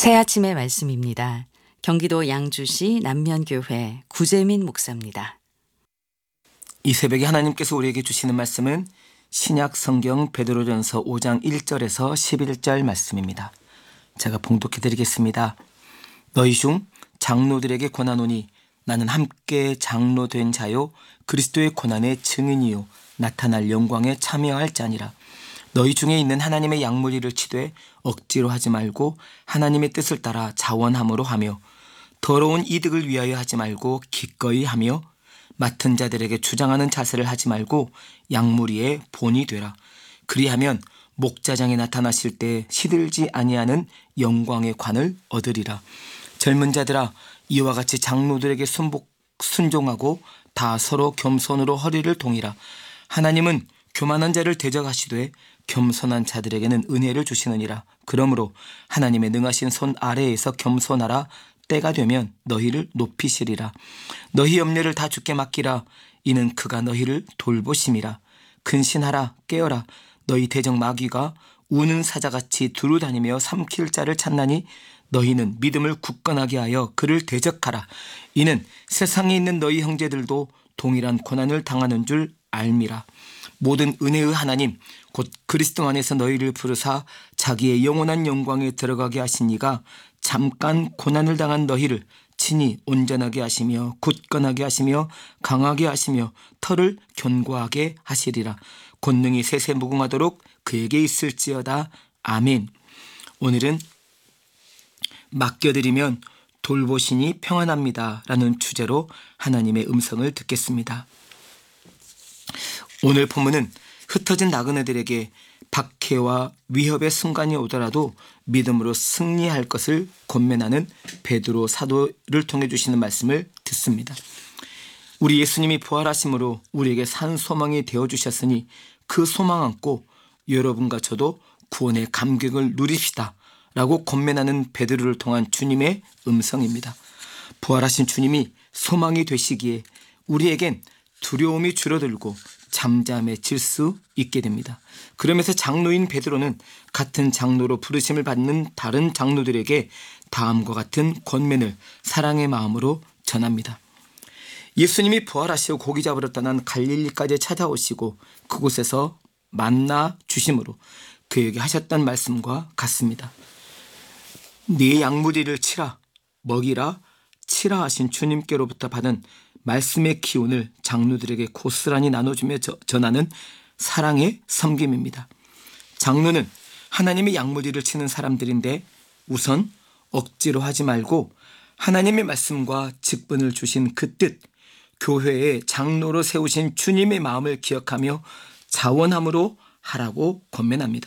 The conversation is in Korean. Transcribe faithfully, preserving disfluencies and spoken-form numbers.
새 아침의 말씀입니다. 경기도 양주시 남면교회 구재민 목사입니다. 이 새벽에 하나님께서 우리에게 주시는 말씀은 신약 성경 베드로전서 오 장 일 절에서 십일 절 말씀입니다. 제가 봉독해 드리겠습니다. 너희 중 장로들에게 권하노니 나는 함께 장로 된 자요 그리스도의 고난의 증인이요 나타날 영광에 참여할 자니라. 너희 중에 있는 하나님의 양무리를 치되 억지로 하지 말고 하나님의 뜻을 따라 자원함으로 하며 더러운 이득을 위하여 하지 말고 기꺼이 하며 맡은 자들에게 주장하는 자세를 하지 말고 양무리의 본이 되라. 그리하면 목자장에 나타나실 때 시들지 아니하는 영광의 관을 얻으리라. 젊은 자들아 이와 같이 장로들에게 순복, 순종하고 다 서로 겸손으로 허리를 동이라. 하나님은 교만한 자를 대적하시되 겸손한 자들에게는 은혜를 주시느니라. 그러므로 하나님의 능하신 손 아래에서 겸손하라. 때가 되면 너희를 높이시리라. 너희 염려를 다 주께 맡기라. 이는 그가 너희를 돌보심이라. 근신하라. 깨어라. 너희 대적 마귀가 우는 사자같이 두루 다니며 삼킬 자를 찾나니 너희는 믿음을 굳건하게 하여 그를 대적하라. 이는 세상에 있는 너희 형제들도 동일한 고난을 당하는 줄 알미라. 모든 은혜의 하나님 곧 그리스도 안에서 너희를 부르사 자기의 영원한 영광에 들어가게 하신 이가 잠깐 고난을 당한 너희를 친히 온전하게 하시며 굳건하게 하시며 강하게 하시며 털을 견고하게 하시리라. 권능이 세세 무궁하도록 그에게 있을지어다. 아멘. 오늘은 맡겨드리면 돌보시니 평안합니다 라는 주제로 하나님의 음성을 듣겠습니다. 오늘 본문은 흩어진 나그네들에게 박해와 위협의 순간이 오더라도 믿음으로 승리할 것을 권면하는 베드로 사도를 통해 주시는 말씀을 듣습니다. 우리 예수님이 부활하심으로 우리에게 산 소망이 되어주셨으니 그 소망 안고 여러분과 저도 구원의 감격을 누립시다 라고 권면하는 베드로를 통한 주님의 음성입니다. 부활하신 주님이 소망이 되시기에 우리에겐 두려움이 줄어들고 잠잠해질 수 있게 됩니다. 그러면서 장로인 베드로는 같은 장로로 부르심을 받는 다른 장로들에게 다음과 같은 권면을 사랑의 마음으로 전합니다. 예수님이 부활하시고 고기 잡으러 떠난 갈릴리까지 찾아오시고 그곳에서 만나 주심으로 그에게 하셨던 말씀과 같습니다. 네 양무리를 치라 먹이라 치라 하신 주님께로부터 받은 말씀의 기운을 장로들에게 고스란히 나눠주며 전하는 사랑의 섬김입니다. 장로는 하나님의 양무리를 치는 사람들인데 우선 억지로 하지 말고 하나님의 말씀과 직분을 주신 그 뜻, 교회에 장로로 세우신 주님의 마음을 기억하며 자원함으로 하라고 권면합니다.